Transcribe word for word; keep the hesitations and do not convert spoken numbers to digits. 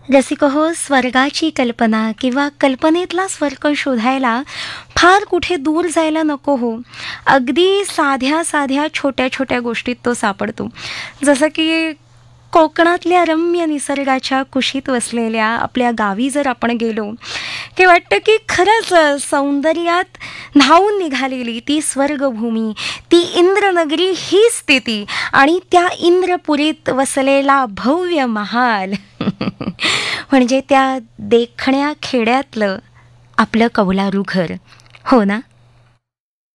रसिक हो, स्वर्गाची कल्पना किंवा कल्पनेतला स्वर्ग शोधायला फार कुठे दूर जायला नको हो. अगदी साध्या साध्या छोट्या छोट्या गोष्टीत तो सापडतो. जसं की कोकणातल्या रम्य निसर्गाच्या कुशीत वसलेल्या आपल्या गावी जर आपण गेलो, की वाटतं की खरंच अ, सौंदर्यात न्हावून निघालेली ती स्वर्गभूमी, ती इंद्रनगरी हीच ती आणि त्या इंद्रपुरीत वसलेला भव्य महाल म्हणजे त्या देखण्या खेड्यातलं आपलं कौलारू घर, हो ना?